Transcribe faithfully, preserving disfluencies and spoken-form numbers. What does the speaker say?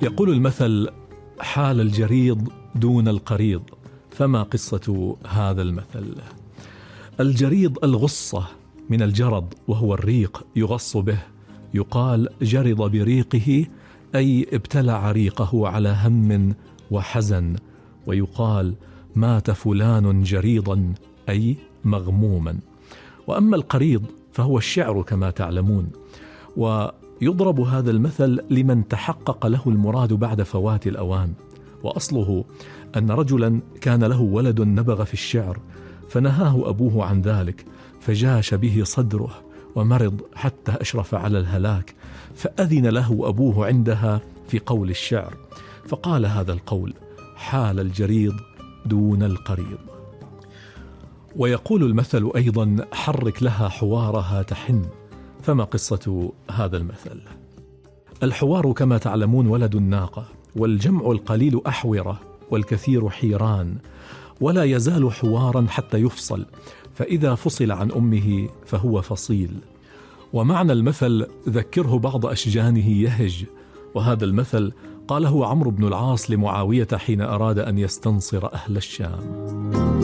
يقول المثل: حال الجريض دون القريض. فما قصة هذا المثل؟ الجريض الغصة من الجرض، وهو الريق يغص به. يقال جرض بريقه، أي ابتلع ريقه على هم وحزن. ويقال مات فلان جريضا، أي مغموما. وأما القريض فهو الشعر كما تعلمون، ويضرب هذا المثل لمن تحقق له المراد بعد فوات الأوان. وأصله أن رجلا كان له ولد نبغ في الشعر، فنهاه أبوه عن ذلك، فجاش به صدره ومرض حتى أشرف على الهلاك، فأذن له أبوه عندها في قول الشعر، فقال هذا القول: حال الجريض دون القريض. ويقول المثل أيضا: حرك لها حوارها تحن. فما قصة هذا المثل؟ الحوار كما تعلمون ولد الناقة، والجمع القليل أحورة والكثير حيران، ولا يزال حوارا حتى يفصل، فإذا فصل عن أمه فهو فصيل. ومعنى المثل: ذكره بعض أشجانه يهج. وهذا المثل قاله عمرو بن العاص لمعاوية حين أراد أن يستنصر أهل الشام.